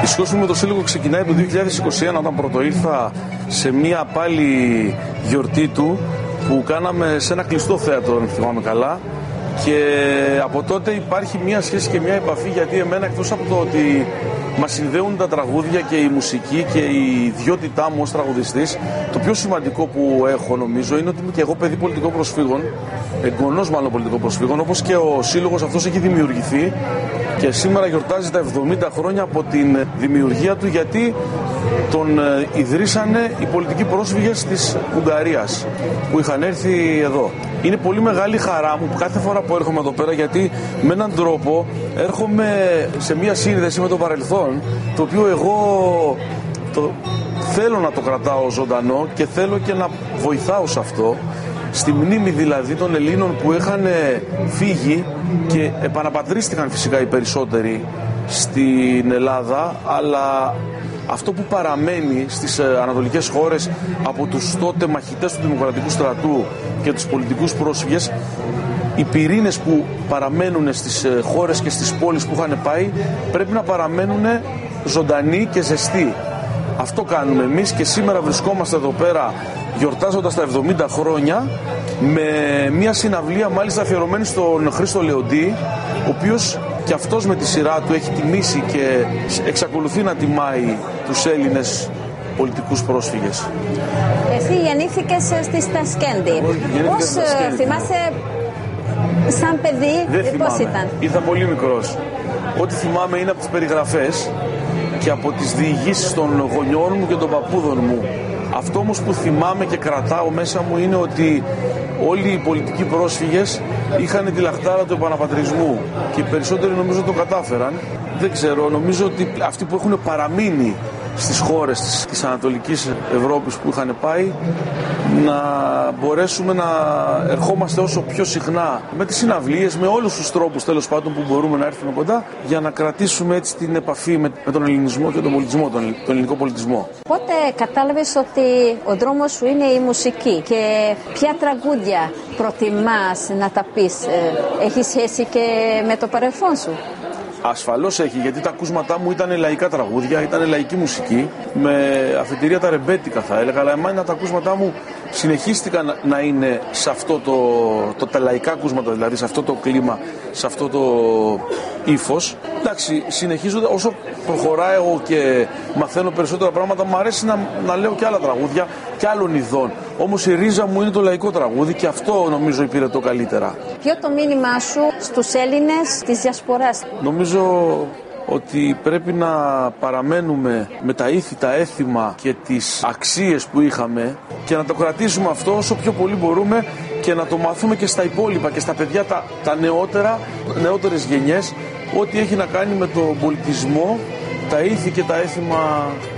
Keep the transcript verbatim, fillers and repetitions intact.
δυσκός μου με το Σύλλογο ξεκινάει το δύο χιλιάδες είκοσι ένα, όταν πρώτο ήρθα σε μια πάλι γιορτή του που κάναμε σε ένα κλειστό θέατρο, αν θυμάμαι καλά. Και από τότε υπάρχει μια σχέση και μια επαφή, γιατί εμένα, εκτός από το ότι μας συνδέουν τα τραγούδια και η μουσική και η ιδιότητά μου ως τραγουδιστής, το πιο σημαντικό που έχω νομίζω είναι ότι είμαι και εγώ παιδί πολιτικών προσφύγων, εγγονός μάλλον πολιτικών προσφύγων, όπως και ο σύλλογος αυτός έχει δημιουργηθεί και σήμερα γιορτάζει τα εβδομήντα χρόνια από την δημιουργία του, γιατί τον ιδρύσανε οι πολιτικοί πρόσφυγες της Ουγγαρίας που είχαν έρθει εδώ. Είναι πολύ μεγάλη χαρά μου κάθε φορά που έρχομαι εδώ πέρα, γιατί με έναν τρόπο έρχομαι σε μια σύνδεση με το παρελθόν, το οποίο εγώ το θέλω να το κρατάω ζωντανό και θέλω και να βοηθάω σε αυτό, στη μνήμη δηλαδή των Ελλήνων που είχαν φύγει και επαναπατρίστηκαν φυσικά οι περισσότεροι στην Ελλάδα, αλλά αυτό που παραμένει στις ανατολικές χώρες από τους τότε μαχητές του Δημοκρατικού Στρατού και τους πολιτικούς πρόσφυγες, οι πυρήνες που παραμένουν στις χώρες και στις πόλεις που είχαν πάει πρέπει να παραμένουν ζωντανοί και ζεστοί. Αυτό κάνουμε εμείς και σήμερα βρισκόμαστε εδώ πέρα γιορτάζοντας τα εβδομήντα χρόνια με μια συναυλία μάλιστα αφιερωμένη στον Χρήστο Λεοντή, ο οποίος και αυτός με τη σειρά του έχει τιμήσει και εξακολουθεί να τιμάει τους Έλληνες πολιτικούς πρόσφυγες. Εσύ γεννήθηκες στη Τασκέντη. Πώς θυμάσαι σαν παιδί? Δεν θυμάμαι. Πώς ήταν? Ήρθα πολύ μικρός. Ό,τι θυμάμαι είναι από τις περιγραφές και από τις διηγήσεις των γονιών μου και των παππούδων μου. Αυτό όμως που θυμάμαι και κρατάω μέσα μου είναι ότι όλοι οι πολιτικοί πρόσφυγες είχαν τη λαχτάρα του επαναπατρισμού και οι περισσότεροι νομίζω το κατάφεραν. Δεν ξέρω, νομίζω ότι αυτοί που έχουν παραμείνει στις χώρες της, της Ανατολικής Ευρώπης που είχαν πάει, να μπορέσουμε να ερχόμαστε όσο πιο συχνά με τις συναυλίες, με όλους τους τρόπους τέλος πάντων που μπορούμε να έρθουμε κοντά, για να κρατήσουμε έτσι την επαφή με, με τον ελληνισμό και τον πολιτισμό, τον, τον ελληνικό πολιτισμό. Πότε κατάλαβες ότι ο δρόμος σου είναι η μουσική και ποια τραγούδια προτιμάς να τα πεις? Έχει σχέση και με το παρελθόν σου? Ασφαλώς έχει, γιατί τα ακούσματά μου ήταν λαϊκά τραγούδια, ήταν λαϊκή μουσική, με αφετηρία τα ρεμπέτικα θα έλεγα, αλλά εμένα τα ακούσματά μου συνεχίστηκαν να είναι σε αυτό το, το τα λαϊκά ακούσματα, δηλαδή σε αυτό το κλίμα, σε αυτό το ύφος. Εντάξει, συνεχίζονται όσο προχωράω και μαθαίνω περισσότερα πράγματα, μου αρέσει να, να λέω και άλλα τραγούδια και άλλων ειδών. Όμως η ρίζα μου είναι το λαϊκό τραγούδι και αυτό νομίζω υπηρετώ καλύτερα. Ποιο το μήνυμά σου στους Έλληνες της διασποράς? Νομίζω ότι πρέπει να παραμένουμε με τα ήθη, τα έθιμα και τις αξίες που είχαμε και να το κρατήσουμε αυτό όσο πιο πολύ μπορούμε και να το μάθουμε και στα υπόλοιπα και στα παιδιά τα, τα νεότερα, νεότερες γενιές, ό,τι έχει να κάνει με τον πολιτισμό, τα ήθη και τα έθιμα